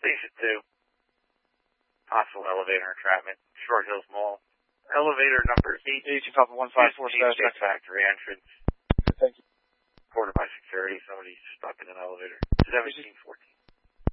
Station 2. Possible elevator entrapment. Short Hills Mall. Elevator number 8. Agent Papa 154 Factory entrance. Thank you. Reported by security. Somebody stuck in an elevator. 1714.